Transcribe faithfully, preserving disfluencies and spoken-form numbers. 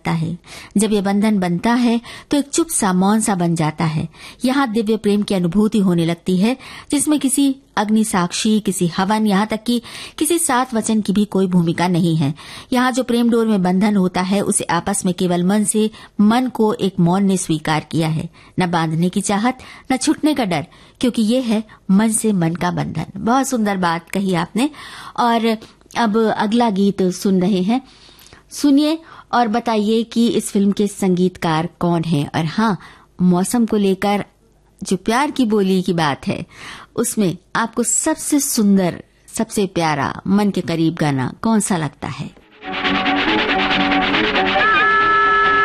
लगता है। जब ये बंधन बनता है तो एक चुप सा मौन सा बन जाता है। यहाँ दिव्य प्रेम की अनुभूति होने लगती है, जिसमें किसी अग्नि साक्षी, किसी हवन, यहाँ तक कि किसी सात वचन की भी कोई भूमिका नहीं है। यहाँ जो प्रेम डोर में बंधन होता है, उसे आपस में केवल मन से मन को एक मौन ने स्वीकार किया है। न बांधने की चाहत, न छूटने का डर, क्योंकि ये है मन से मन का बंधन। बहुत सुंदर बात कही आपने। और अब अगला गीत सुन रहे हैं, सुनिए और बताइए कि इस फिल्म के संगीतकार कौन है। और हाँ, मौसम को लेकर जो प्यार की बोली की बात है, उसमें आपको सबसे सुंदर, सबसे प्यारा, मन के करीब गाना कौन सा लगता है?